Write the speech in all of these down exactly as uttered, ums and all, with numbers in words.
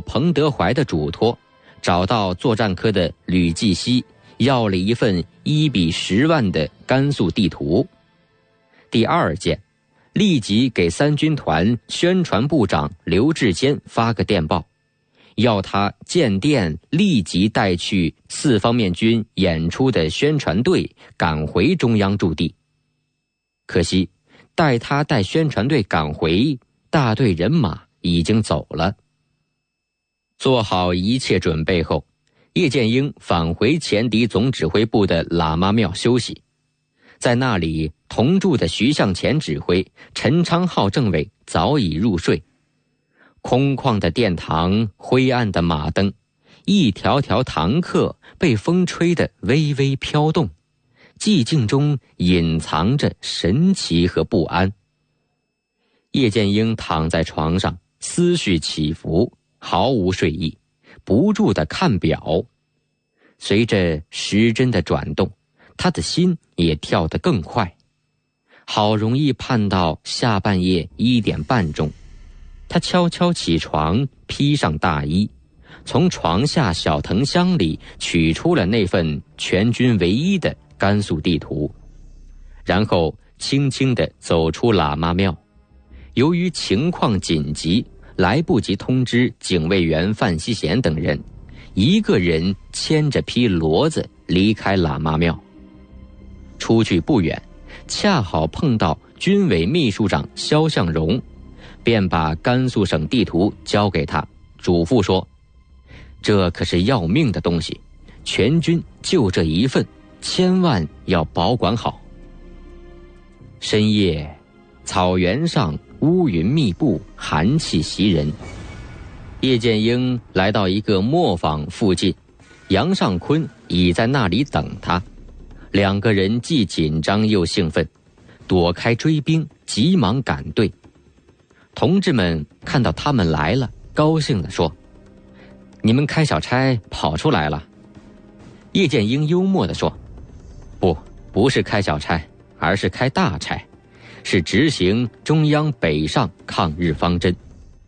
彭德怀的嘱托，找到作战科的吕继锡，要了一份一比十万的甘肃地图。第二件，立即给三军团宣传部长刘志坚发个电报，要他见电立即带去四方面军演出的宣传队赶回中央驻地。可惜待他带宣传队赶回，大队人马已经走了。做好一切准备后，叶剑英返回前敌总指挥部的喇嘛庙休息。在那里，同住的徐向前指挥、陈昌浩政委早已入睡。空旷的殿堂，灰暗的马灯，一条条堂客被风吹得微微飘动，寂静中隐藏着神奇和不安。叶剑英躺在床上，思绪起伏，毫无睡意，不住地看表。随着时针的转动，他的心也跳得更快。好容易盼到下半夜一点半钟，他悄悄起床，披上大衣，从床下小藤箱里取出了那份全军唯一的甘肃地图，然后轻轻地走出喇嘛庙。由于情况紧急，来不及通知警卫员范希贤等人，一个人牵着匹骡子离开喇嘛庙。出去不远，恰好碰到军委秘书长肖向荣，便把甘肃省地图交给他，嘱咐说：这可是要命的东西，全军就这一份，千万要保管好。深夜，草原上乌云密布，寒气袭人。叶剑英来到一个磨坊附近，杨尚昆已在那里等他。两个人既紧张又兴奋，躲开追兵，急忙赶队。同志们看到他们来了，高兴地说：你们开小差跑出来了。叶剑英幽默地说：不，不是开小差，而是开大差，是执行中央北上抗日方针。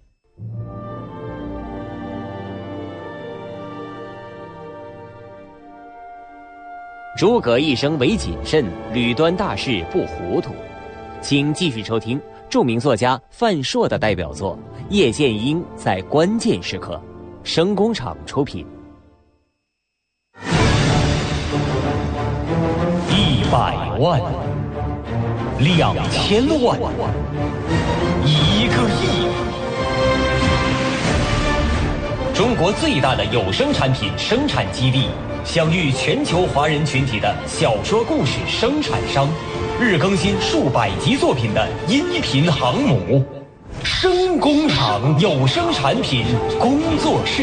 诸葛一生唯谨慎，屡端大事不糊涂。请继续收听著名作家范硕的代表作《叶剑英在关键时刻》，声工厂出品。 一百万，两千万，一个亿。中国最大的有声产品生产基地，享誉全球华人群体的小说故事生产商，日更新数百集作品的音频航母，声工厂有声产品工作室。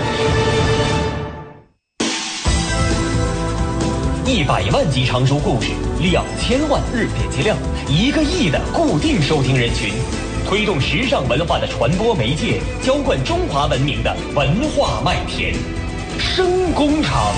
一百万集长书故事，两千万日点击量，一个亿的固定收听人群，推动时尚文化的传播媒介，浇灌中华文明的文化麦田。声工厂，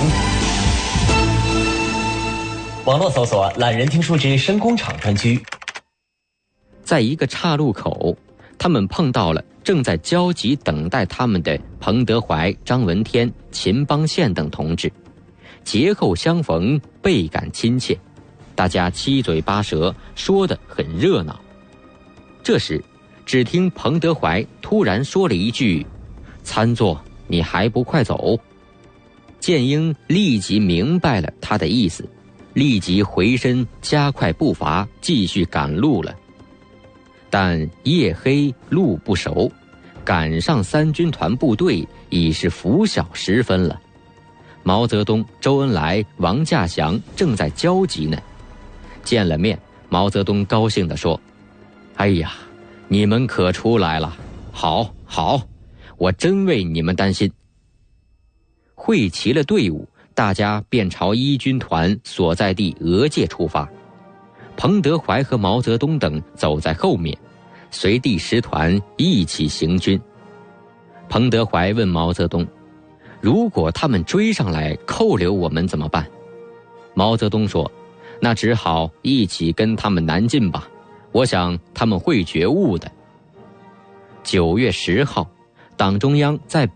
网络搜索懒人听书之声工厂专区。 在一个岔路口，他们碰到了正在焦急等待他们的彭德怀、张闻天、秦邦宪等同志。节后相逢，倍感亲切，大家七嘴八舌，说得很热闹。这时只听彭德怀突然说了一句：参座，你还不快走？剑英立即明白了他的意思，立即回身加快步伐，继续赶路了。但夜黑路不熟，赶上三军团部队已是拂晓时分了。毛泽东、周恩来、王稼祥正在焦急呢。见了面，毛泽东高兴地说：哎呀，你们可出来了，好好，我真为你们担心。会齐了队伍，大家便朝一军团所在地俄界出发。彭德怀和毛泽东等走在后面，随第十团一起行军。彭德怀问毛泽东：如果他们追上来扣留我们怎么办？毛泽东说：那只好一起跟他们南进吧，我想他们会觉悟的。九月十号，党中央在